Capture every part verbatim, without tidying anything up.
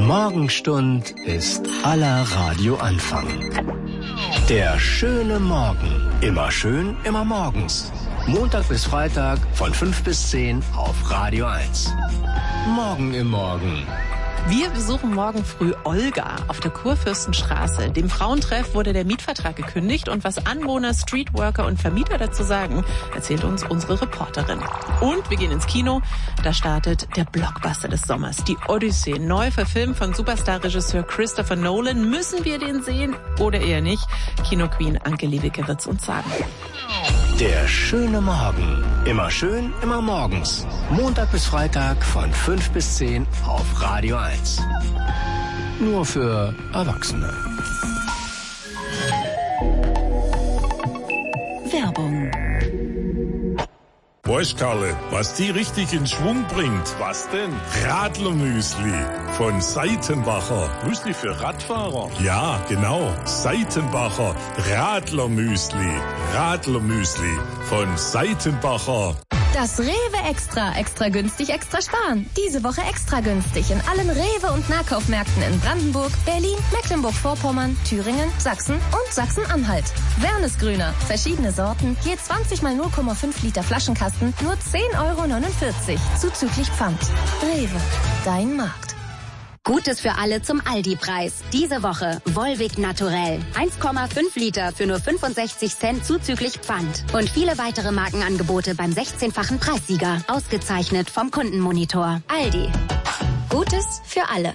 Morgenstund ist aller Radioanfang. Der schöne Morgen. Immer schön, immer morgens. Montag bis Freitag von fünf bis zehn auf Radio eins. Morgen im Morgen. Wir besuchen morgen früh Olga auf der Kurfürstenstraße. Dem Frauentreff wurde der Mietvertrag gekündigt und was Anwohner, Streetworker und Vermieter dazu sagen, erzählt uns unsere Reporterin. Und wir gehen ins Kino. Da startet der Blockbuster des Sommers, die Odyssee. Neu verfilmt von Superstar-Regisseur Christopher Nolan. Müssen wir den sehen oder eher nicht? Kino-Queen Anke Liebeke wird's uns sagen. Der schöne Morgen. Immer schön, immer morgens. Montag bis Freitag von fünf bis zehn auf Radio eins. Nur für Erwachsene. Werbung. Weißt, Karle, was die richtig in Schwung bringt? Was denn? Radlermüsli von Seitenbacher. Müsli für Radfahrer? Ja, genau. Seitenbacher Radlermüsli. Radlermüsli von Seitenbacher. Das Rewe Extra. Extra günstig, extra sparen. Diese Woche extra günstig in allen Rewe- und Nahkaufmärkten in Brandenburg, Berlin, Mecklenburg-Vorpommern, Thüringen, Sachsen und Sachsen-Anhalt. Wernesgrüner. Verschiedene Sorten. Je zwanzig mal null Komma fünf Liter Flaschenkasten. Nur zehn Euro neunundvierzig. Zuzüglich Pfand. Rewe. Dein Markt. Gutes für alle zum Aldi-Preis. Diese Woche Volvic Naturell. eins Komma fünf Liter für nur fünfundsechzig Cent zuzüglich Pfand. Und viele weitere Markenangebote beim sechzehnfachen Preissieger. Ausgezeichnet vom Kundenmonitor. Aldi. Gutes für alle.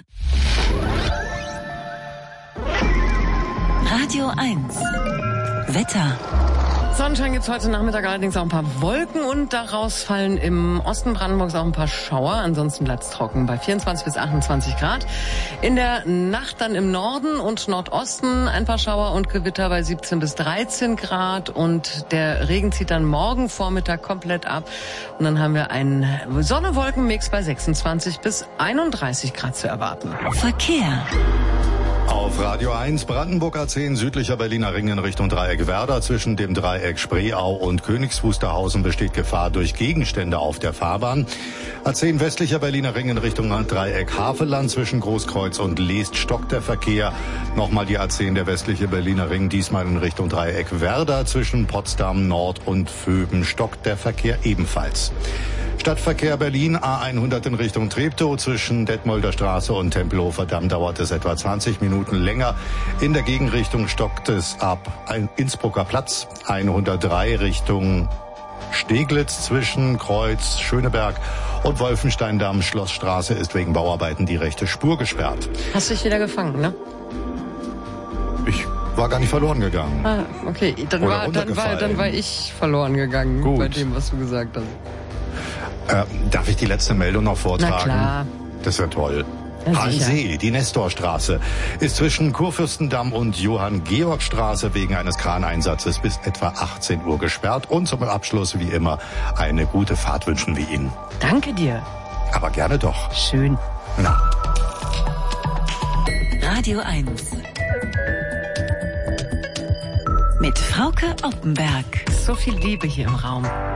Radio eins. Wetter. Sonnenschein gibt's heute Nachmittag, allerdings auch ein paar Wolken und daraus fallen im Osten Brandenburgs auch ein paar Schauer. Ansonsten bleibt's trocken bei vierundzwanzig bis achtundzwanzig Grad. In der Nacht dann im Norden und Nordosten ein paar Schauer und Gewitter bei siebzehn bis dreizehn Grad. Und der Regen zieht dann morgen Vormittag komplett ab. Und dann haben wir einen Sonne-Wolken-Mix bei sechsundzwanzig bis einunddreißig Grad zu erwarten. Verkehr. Auf Radio eins Brandenburg A zehn südlicher Berliner Ring in Richtung Dreieck Werder. Zwischen dem Dreieck Spreeau und Königs Wusterhausen besteht Gefahr durch Gegenstände auf der Fahrbahn. A zehn westlicher Berliner Ring in Richtung Dreieck Havelland. Zwischen Großkreuz und Leest stockt der Verkehr. Nochmal die A zehn, der westliche Berliner Ring, diesmal in Richtung Dreieck Werder. Zwischen Potsdam Nord und Vöben stockt der Verkehr ebenfalls. Stadtverkehr Berlin, A hundert in Richtung Treptow. Zwischen Detmolder Straße und Tempelhofer Damm dauert es etwa zwanzig Minuten länger. In der Gegenrichtung stockt es ab Innsbrucker Platz. hundertdrei Richtung Steglitz zwischen Kreuz, Schöneberg und Wolfenstein-Damm. Schlossstraße ist wegen Bauarbeiten die rechte Spur gesperrt. Hast dich wieder gefangen, ne? Ich war gar nicht verloren gegangen. Ah, okay. Dann war, dann, war, dann war ich verloren gegangen. Gut. Bei dem, was du gesagt hast. Äh, darf ich die letzte Meldung noch vortragen? Na klar. Das wäre toll. Ja, Hansee, die Nestorstraße, ist zwischen Kurfürstendamm und Johann-Georg-Straße wegen eines Kraneinsatzes bis etwa achtzehn Uhr gesperrt. Und zum Abschluss, wie immer, eine gute Fahrt wünschen wir Ihnen. Danke dir. Aber gerne doch. Schön. Na. Radio eins. Mit Frauke Oppenberg. So viel Liebe hier im Raum.